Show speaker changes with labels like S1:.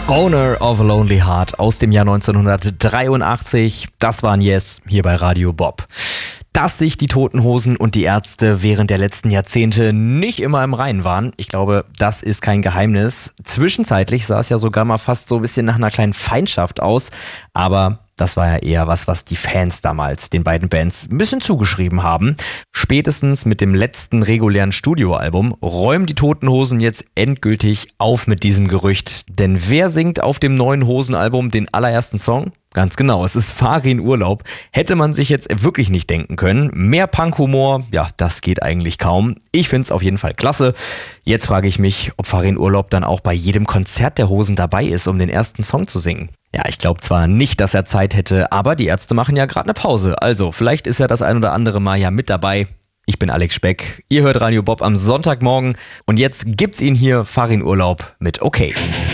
S1: Owner of a Lonely Heart aus dem Jahr 1983. Das waren Yes hier bei Radio Bob. Dass sich die Toten Hosen und die Ärzte während der letzten Jahrzehnte nicht immer im Reinen waren, ich glaube, das ist kein Geheimnis. Zwischenzeitlich sah es ja sogar mal fast so ein bisschen nach einer kleinen Feindschaft aus, aber das war ja eher was die Fans damals den beiden Bands ein bisschen zugeschrieben haben. Spätestens mit dem letzten regulären Studioalbum räumen die Toten Hosen jetzt endgültig auf mit diesem Gerücht. Denn wer singt auf dem neuen Hosenalbum den allerersten Song? Ganz genau, es ist Farin Urlaub. Hätte man sich jetzt wirklich nicht denken können. Mehr Punk-Humor, ja, das geht eigentlich kaum. Ich find's auf jeden Fall klasse. Jetzt frage ich mich, ob Farin Urlaub dann auch bei jedem Konzert der Hosen dabei ist, um den ersten Song zu singen. Ja, ich glaube zwar nicht, dass er Zeit hätte, aber die Ärzte machen ja gerade eine Pause. Also, vielleicht ist er das ein oder andere Mal ja mit dabei. Ich bin Alex Speck. Ihr hört Radio Bob am Sonntagmorgen. Und jetzt gibt's ihn hier, Farin Urlaub, mit Okay.